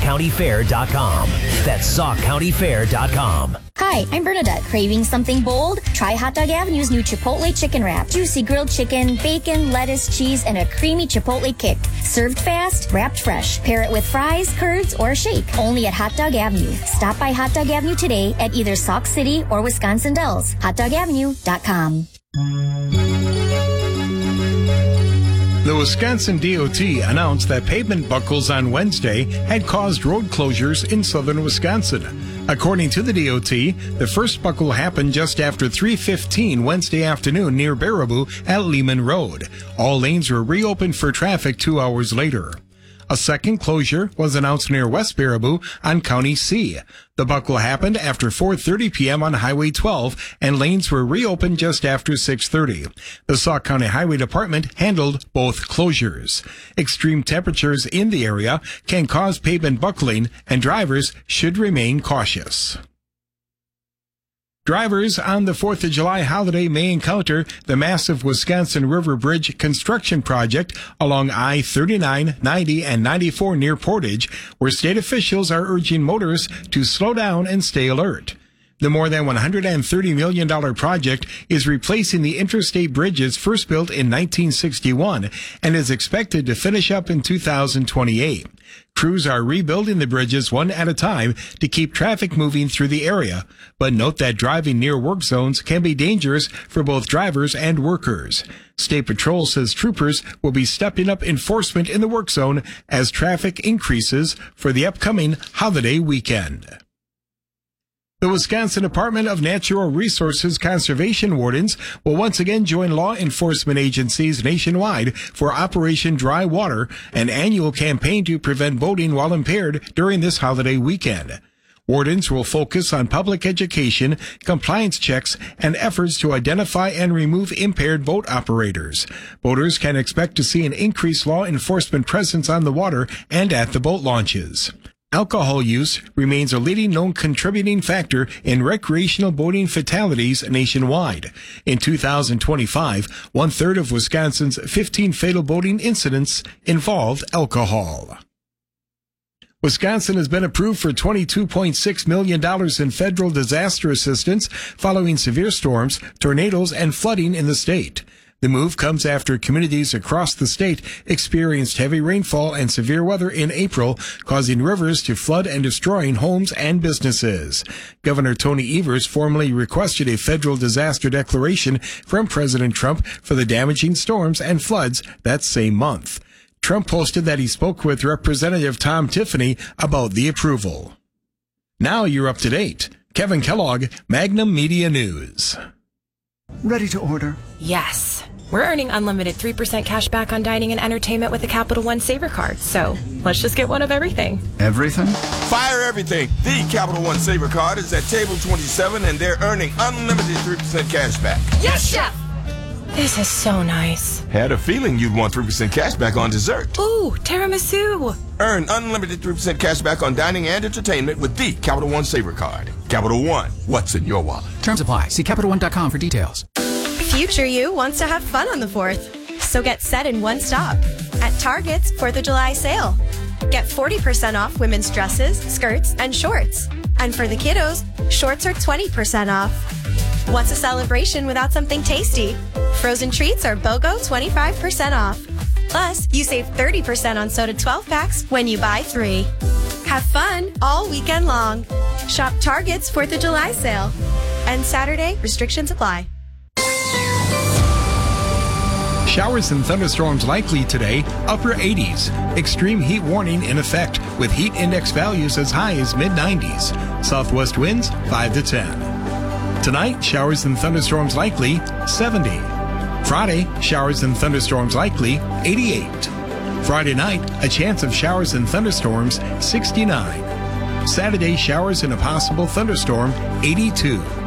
SaukCountyFair.com. That's SaukCountyFair.com. Hi, I'm Bernadette. Craving something bold? Try Hot Dog Avenue's new Chipotle Chicken Wrap. Juicy grilled chicken, bacon, lettuce, cheese, and a creamy Chipotle kick. Served fast, wrapped fresh. Pair it with fries, curds, or a shake. Only at Hot Dog Avenue. Stop by Hot Dog Avenue today at either Sauk City or Wisconsin Dells. HotDogAvenue.com. The Wisconsin DOT announced that pavement buckles on Wednesday had caused road closures in southern Wisconsin. According to the DOT, the first buckle happened just after 3:15 Wednesday afternoon near Baraboo at Lehman Road. All lanes were reopened for traffic 2 hours later. A second closure was announced near West Baraboo on County C. The buckle happened after 4:30 p.m. on Highway 12, and lanes were reopened just after 6:30. The Sauk County Highway Department handled both closures. Extreme temperatures in the area can cause pavement buckling, and drivers should remain cautious. Drivers on the 4th of July holiday may encounter the massive Wisconsin River Bridge construction project along I-39, 90, and 94 near Portage, where state officials are urging motorists to slow down and stay alert. The more than $130 million project is replacing the interstate bridges first built in 1961 and is expected to finish up in 2028. Crews are rebuilding the bridges one at a time to keep traffic moving through the area, but note that driving near work zones can be dangerous for both drivers and workers. State Patrol says troopers will be stepping up enforcement in the work zone as traffic increases for the upcoming holiday weekend. The Wisconsin Department of Natural Resources Conservation Wardens will once again join law enforcement agencies nationwide for Operation Dry Water, an annual campaign to prevent boating while impaired during this holiday weekend. Wardens will focus on public education, compliance checks, and efforts to identify and remove impaired boat operators. Boaters can expect to see an increased law enforcement presence on the water and at the boat launches. Alcohol use remains a leading known contributing factor in recreational boating fatalities nationwide. In 2025, 1/3 of Wisconsin's 15 fatal boating incidents involved alcohol. Wisconsin has been approved for $22.6 million in federal disaster assistance following severe storms, tornadoes, and flooding in the state. The move comes after communities across the state experienced heavy rainfall and severe weather in April, causing rivers to flood and destroying homes and businesses. Governor Tony Evers formally requested a federal disaster declaration from President Trump for the damaging storms and floods that same month. Trump posted that he spoke with Representative Tom Tiffany about the approval. Now you're up to date. Kevin Kellogg, Magnum Media News. Ready to order? Yes. We're earning unlimited 3% cash back on dining and entertainment with the Capital One Saver card. So let's just get one of everything. Everything? Fire everything. The Capital One Saver card is at table 27 and they're earning unlimited 3% cash back. Yes, Chef! This is so nice. Had a feeling you'd want 3% cash back on dessert. Ooh, tiramisu. Earn unlimited 3% cash back on dining and entertainment with the Capital One Saver card. Capital One, what's in your wallet? Terms apply. See CapitalOne.com for details. Future you wants to have fun on the 4th. So get set in one stop at Target's 4th of July sale. Get 40% off women's dresses, skirts, and shorts. And for the kiddos, shorts are 20% off. What's a celebration without something tasty? Frozen treats are BOGO 25% off. Plus, you save 30% on soda 12 packs when you buy 3. Have fun all weekend long. Shop Target's 4th of July sale. And Saturday, restrictions apply. Showers and thunderstorms likely today, upper 80s. Extreme heat warning in effect with heat index values as high as mid-90s. Southwest winds 5 to 10. Tonight, showers and thunderstorms likely 70. Friday, showers and thunderstorms likely 88. Friday night, a chance of showers and thunderstorms 69. Saturday, showers and a possible thunderstorm 82.